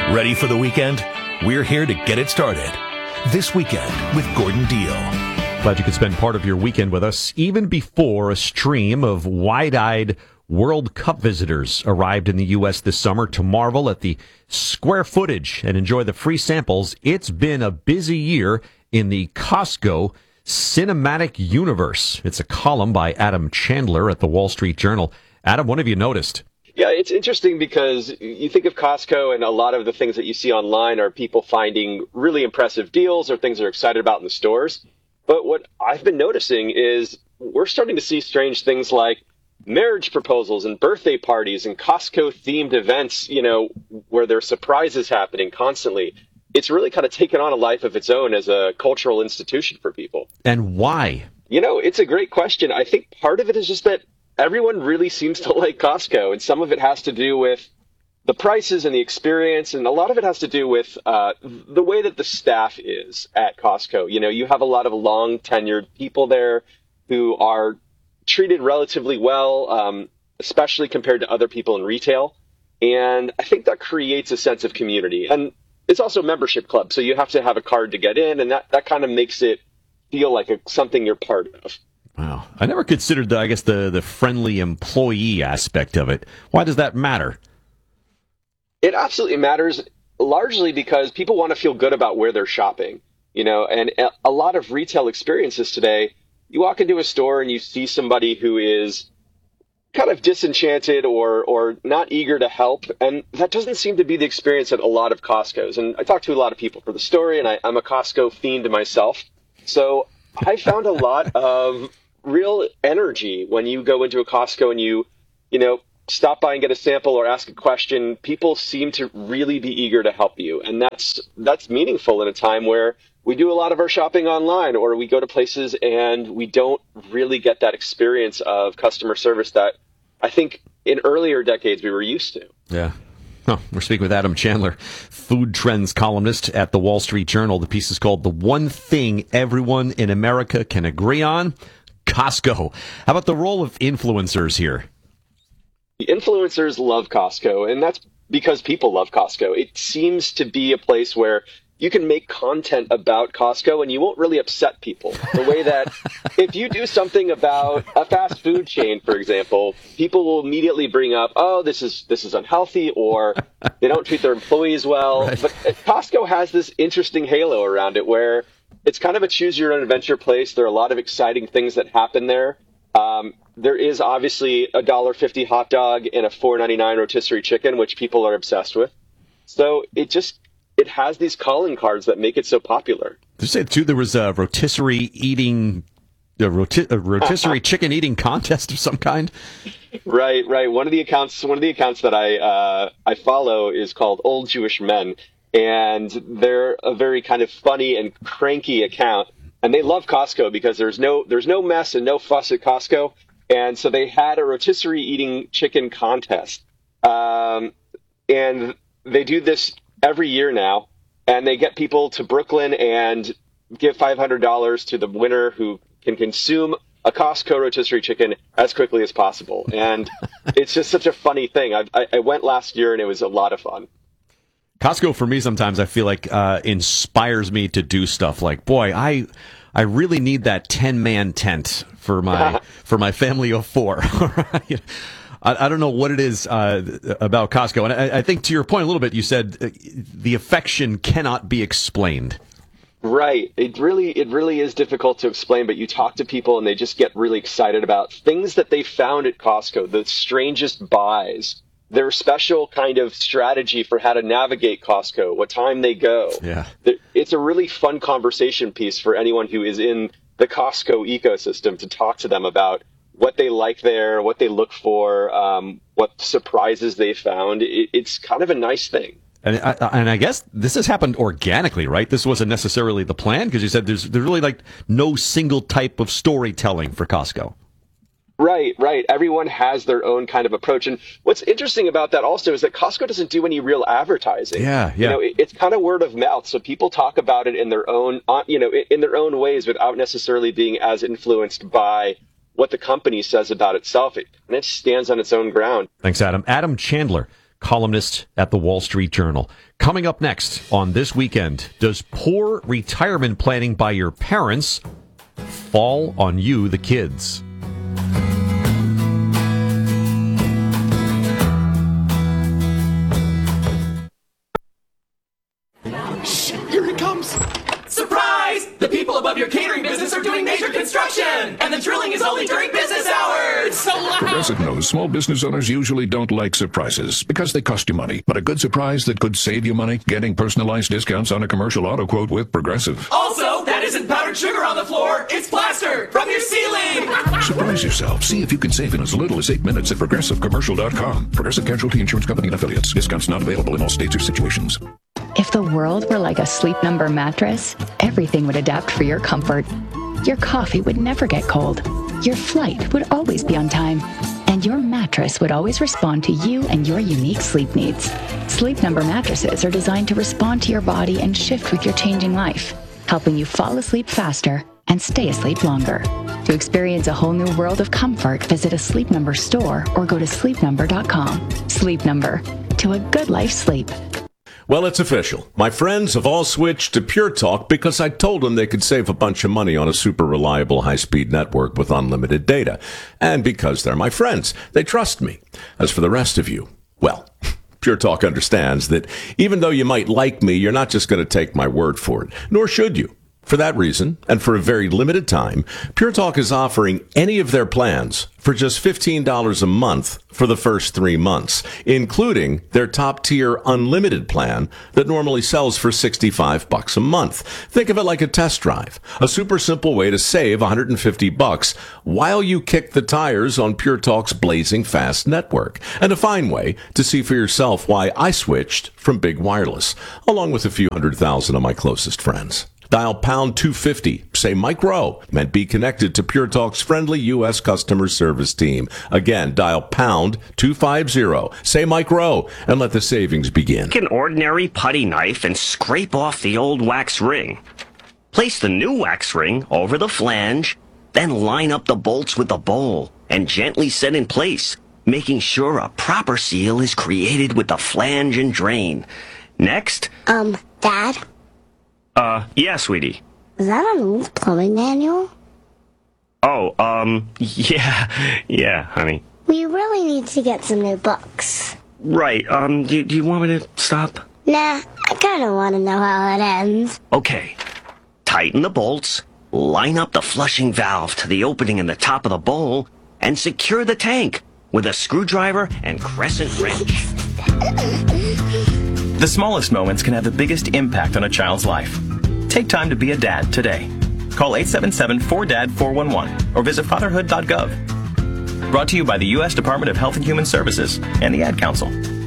Ready for the weekend? We're here to get it started. This Weekend with Gordon Deal. Glad you could spend part of your weekend with us, even before a stream of wide-eyed World Cup visitors arrived in the U.S. this summer to marvel at the square footage and enjoy the free samples. It's been a busy year in the Costco cinematic universe. It's a column by Adam Chandler at the Wall Street Journal. Adam, what have you noticed? Yeah, it's interesting because you think of Costco and a lot of the things that you see online are people finding really impressive deals or things they're excited about in the stores. But what I've been noticing is we're starting to see strange things like marriage proposals and birthday parties and Costco-themed events, where there are surprises happening constantly. It's really kind of taken on a life of its own as a cultural institution for people. And why? It's a great question. I think part of it is just that everyone really seems to like Costco, and some of it has to do with the prices and the experience, and a lot of it has to do with the way that the staff is at Costco. You have a lot of long-tenured people there who are treated relatively well, especially compared to other people in retail, and I think that creates a sense of community. And it's also a membership club, so you have to have a card to get in, and that kind of makes it feel like something you're part of. Wow. I never considered, the friendly employee aspect of it. Why does that matter? It absolutely matters, largely because people want to feel good about where they're shopping, and a lot of retail experiences today, you walk into a store and you see somebody who is kind of disenchanted or not eager to help, and that doesn't seem to be the experience at a lot of Costco's. And I talked to a lot of people for the story, and I'm a Costco fiend myself, so I found a lot of real energy when you go into a Costco and you stop by and get a sample or ask a question. People seem to really be eager to help you, and that's meaningful in a time where we do a lot of our shopping online, or we go to places and we don't really get that experience of customer service that I think in earlier decades we were used to. Yeah. We're speaking with Adam Chandler, food trends columnist at the Wall Street Journal. The piece is called "The One Thing Everyone in America Can Agree On." Costco. How about the role of influencers here? The influencers love Costco, and that's because people love Costco. It seems to be a place where you can make content about Costco and you won't really upset people. The way that if you do something about a fast food chain, for example, people will immediately bring up, oh, this is unhealthy, or they don't treat their employees well. Right. But Costco has this interesting halo around it where it's kind of a choose your own adventure place. There are a lot of exciting things that happen there. There is obviously a $1.50 hot dog and a $4.99 rotisserie chicken, which people are obsessed with. So it has these calling cards that make it so popular. Did you say too there was a rotisserie chicken eating contest of some kind? Right. One of the accounts that I follow is called Old Jewish Men, and they're a very kind of funny and cranky account, and they love Costco because there's no mess and no fuss at Costco, and so they had a rotisserie eating chicken contest, and they do this every year now, and they get people to Brooklyn and give $500 to the winner who can consume a Costco rotisserie chicken as quickly as possible. And it's just such a funny thing. I went last year, and it was a lot of fun. Costco, for me, sometimes I feel like inspires me to do stuff like, boy, I really need that 10-man tent for my family of 4. I don't know what it is about Costco. And I think to your point a little bit, you said the affection cannot be explained. Right. It really is difficult to explain, but you talk to people and they just get really excited about things that they found at Costco, the strangest buys, their special kind of strategy for how to navigate Costco, what time they go. Yeah. It's a really fun conversation piece for anyone who is in the Costco ecosystem to talk to them about what they like there, what they look for, what surprises they found. It's kind of a nice thing. And I guess this has happened organically, right? This wasn't necessarily the plan, because you said there's really like no single type of storytelling for Costco. Right. Everyone has their own kind of approach. And what's interesting about that also is that Costco doesn't do any real advertising. Yeah. It's kind of word of mouth. So people talk about it in their own, in their own ways without necessarily being as influenced by what the company says about itself. And it stands on its own ground. Thanks, Adam. Adam Chandler, columnist at the Wall Street Journal. Coming up next on This Weekend, does poor retirement planning by your parents fall on you, the kids? Shh, here it comes. Surprise! The people above your catering business are doing major construction, and the drilling is only during business hours. So loud. Progressive knows small business owners usually don't like surprises because they cost you money. But a good surprise that could save you money? Getting personalized discounts on a commercial auto quote with Progressive. Also, that isn't powdered sugar on the floor. It's plaster from your ceiling. Surprise yourself. See if you can save in as little as 8 minutes at ProgressiveCommercial.com. Progressive Casualty Insurance Company and Affiliates. Discounts not available in all states or situations. If the world were like a Sleep Number mattress, everything would adapt for your comfort. Your coffee would never get cold. Your flight would always be on time. And your mattress would always respond to you and your unique sleep needs. Sleep Number mattresses are designed to respond to your body and shift with your changing life, helping you fall asleep faster and stay asleep longer. To experience a whole new world of comfort, visit a Sleep Number store or go to sleepnumber.com. Sleep Number. To a good life sleep. Well, it's official. My friends have all switched to Pure Talk because I told them they could save a bunch of money on a super reliable high-speed network with unlimited data. And because they're my friends, they trust me. As for the rest of you, well, Pure Talk understands that even though you might like me, you're not just going to take my word for it, nor should you. For that reason, and for a very limited time, Pure Talk is offering any of their plans for just $15 a month for the first 3 months, including their top-tier unlimited plan that normally sells for $65 a month. Think of it like a test drive, a super simple way to save $150 while you kick the tires on Pure Talk's blazing fast network, and a fine way to see for yourself why I switched from Big Wireless, along with a few 100,000 of my closest friends. Dial pound 250, say Mike Rowe, and be connected to Pure Talk's friendly U.S. customer service team. Again, dial pound 250, say Mike Rowe, and let the savings begin. Take an ordinary putty knife and scrape off the old wax ring. Place the new wax ring over the flange, then line up the bolts with the bowl and gently set in place, making sure a proper seal is created with the flange and drain. Next. Dad? Yeah, sweetie. Is that an old plumbing manual? Oh, yeah, honey. We really need to get some new books. Right, do you want me to stop? Nah, I kinda wanna know how it ends. Okay. Tighten the bolts, line up the flushing valve to the opening in the top of the bowl, and secure the tank with a screwdriver and crescent wrench. The smallest moments can have the biggest impact on a child's life. Take time to be a dad today. Call 877-4DAD-411 or visit fatherhood.gov. Brought to you by the U.S. Department of Health and Human Services and the Ad Council.